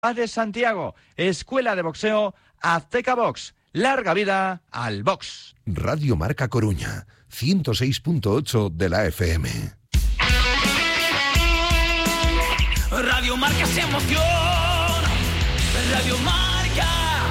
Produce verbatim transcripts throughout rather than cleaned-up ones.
de Santiago, Escuela de Boxeo Azteca Box. Larga vida al box. Radio Marca Coruña, ciento seis punto ocho de la F M. Radio Marca es emoción. Radio Marca.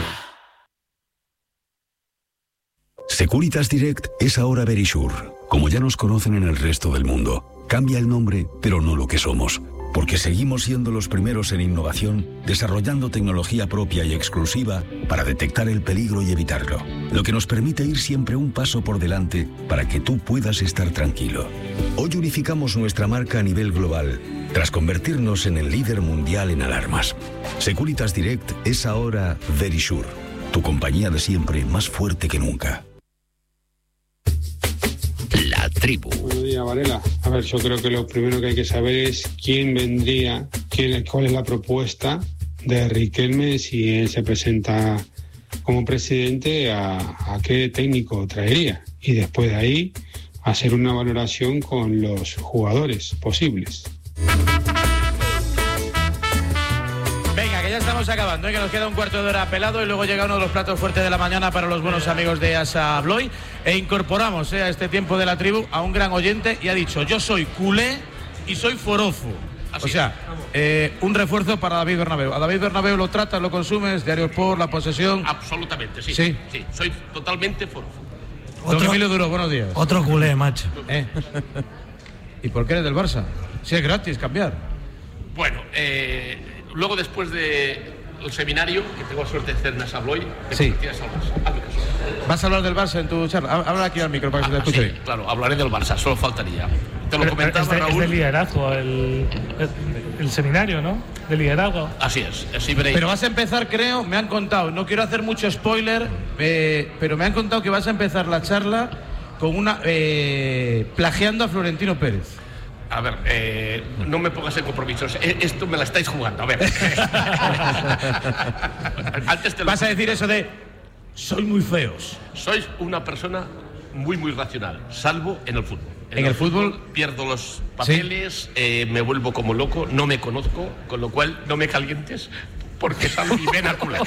Securitas Direct es ahora Verisure. Como ya nos conocen en el resto del mundo, cambia el nombre, pero no lo que somos. Porque seguimos siendo los primeros en innovación, desarrollando tecnología propia y exclusiva para detectar el peligro y evitarlo. Lo que nos permite ir siempre un paso por delante para que tú puedas estar tranquilo. Hoy unificamos nuestra marca a nivel global, tras convertirnos en el líder mundial en alarmas. Securitas Direct es ahora Verisure, tu compañía de siempre más fuerte que nunca. La tribu. Buenos días, Varela. A ver, yo creo que lo primero que hay que saber es quién vendría, quién, cuál es la propuesta de Riquelme si él se presenta como presidente, a, a qué técnico traería. Y después de ahí, hacer una valoración con los jugadores posibles. Venga, que ya estamos acabando, ¿eh? Que nos queda un cuarto de hora pelado y luego llega uno de los platos fuertes de la mañana para los buenos amigos de Asa Abloy. E incorporamos ¿eh? a este tiempo de la tribu a un gran oyente y ha dicho: yo soy culé y soy forofo. Así o sea, eh, un refuerzo para David Bernabéu. ¿A David Bernabéu lo tratas, lo consumes? Diario Sport, La Posesión. Absolutamente, sí. Sí, sí soy totalmente forofo. Don Emilio Duro, buenos días. Otro culé, macho. ¿Eh? ¿Y por qué eres del Barça? Si es gratis cambiar. Bueno, eh, luego después de el seminario, que tengo suerte de hacer en Asabloy, te sí. convertirás al Barça. Hazme caso. ¿Vas a hablar del Barça en tu charla? Habla aquí al micro para que ah, se te escuche. Sí, claro, hablaré del Barça, solo faltaría. Te lo pero, comentaba, pero es, de, Raúl. es de liderazgo, el, el, el seminario, ¿no? De liderazgo. Así es, así veréis. Pero vas a empezar, creo, me han contado, no quiero hacer mucho spoiler, eh, pero me han contado que vas a empezar la charla con una eh, plagiando a Florentino Pérez. A ver, eh, no me pongas en compromisos. Esto me la estáis jugando. A ver. Antes te lo... Vas a decir eso de soy muy feos. Sois una persona muy, muy racional, salvo en el fútbol. En, en el, el fútbol, fútbol pierdo los papeles, ¿sí? eh, me vuelvo como loco, no me conozco, con lo cual no me calientes, porque salgo y ven a culé.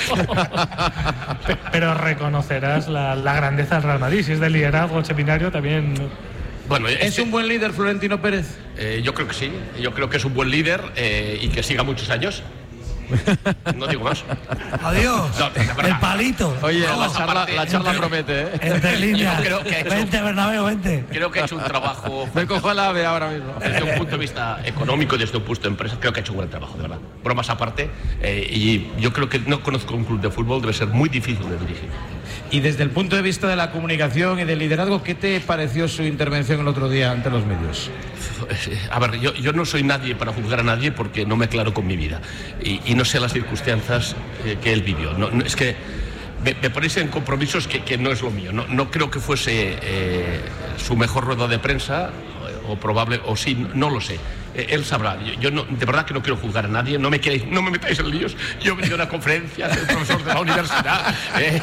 Pero reconocerás la, la grandeza del Real Madrid. Si es de liderazgo el seminario, también... Bueno, ¿Es este, un buen líder Florentino Pérez? Eh, yo creo que sí, yo creo que es un buen líder eh, y que siga muchos años. No digo más. Adiós. No, el palito. Oye, no, la charla, aparte, la charla entre, promete, ¿eh? Entre líneas. Creo que hecho, vente, Bernabéu, vente. Creo que ha hecho un trabajo. Me cojo la ave ahora mismo. Desde un punto de vista económico y desde un punto de empresa, creo que ha hecho un gran trabajo, de verdad. Bromas aparte, eh, y yo creo que no conozco un club de fútbol, debe ser muy difícil de dirigir. Y desde el punto de vista de la comunicación y del liderazgo, ¿qué te pareció su intervención el otro día ante los medios? A ver, yo, yo no soy nadie para juzgar a nadie porque no me aclaro con mi vida y, y no sé las circunstancias eh, que él vivió. No, no, es que me, me ponéis en compromisos que, que no es lo mío. No, no creo que fuese eh, su mejor rueda de prensa, o probable, o sí, no lo sé. Eh, él sabrá. Yo, yo no, de verdad que no quiero juzgar a nadie. No me queréis, no me metáis en líos. Yo he venido a una conferencia, soy profesor de la universidad. Eh,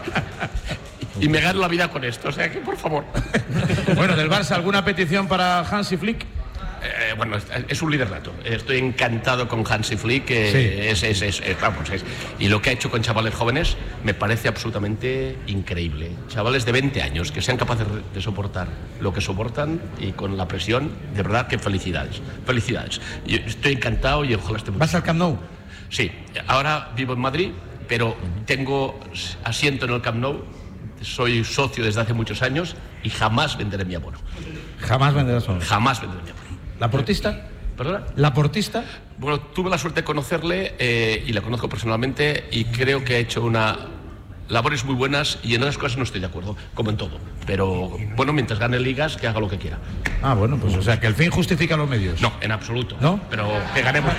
y me gano la vida con esto, o sea que por favor. Bueno, del Barça, ¿alguna petición para Hansi Flick? Eh, bueno, es, es un líder nato. Estoy encantado con Hansi Flick, eh, sí. es, es, es, es, vamos, es, y lo que ha hecho con chavales jóvenes me parece absolutamente increíble. Chavales de veinte años que sean capaces de soportar lo que soportan y con la presión, de verdad que felicidades. Felicidades. Yo estoy encantado y ojalá esté mucho. ¿Vas al Camp Nou? Sí, ahora vivo en Madrid, pero tengo asiento en el Camp Nou. Soy socio desde hace muchos años y jamás venderé mi abono. Jamás venderás abono. Jamás venderé mi abono. ¿La portista? ¿Perdona? ¿La portista? Bueno, tuve la suerte de conocerle eh, y la conozco personalmente y creo que ha hecho una labores muy buenas y en otras cosas no estoy de acuerdo, como en todo. Pero bueno, mientras gane ligas, que haga lo que quiera. Ah, bueno, pues o sea, que el fin justifica los medios. No, en absoluto. ¿No? Pero que ganemos.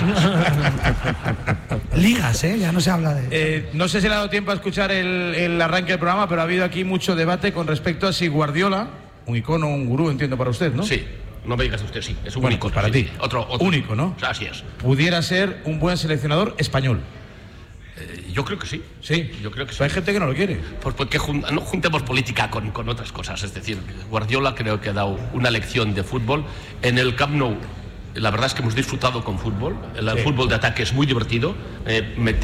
Ligas, ¿eh? Ya no se habla de... Eh, no sé si le ha dado tiempo a escuchar el, el arranque del programa, pero ha habido aquí mucho debate con respecto a si Guardiola, un icono, un gurú, entiendo para usted, ¿no? Sí. No me digas usted, sí, es un bueno, único. Pues para sí, ti. Otro, otro. Único, ¿no? Así es. Pudiera ser un buen seleccionador español. Eh, yo creo que sí. Sí. Yo creo que sí. Pero hay gente que no lo quiere. Pues porque jun no juntemos política con, con otras cosas. Es decir, Guardiola creo que ha dado una lección de fútbol en el Camp Nou. la verdad es que hemos disfrutado con fútbol. El Sí. fútbol de ataque es muy divertido. Eh, me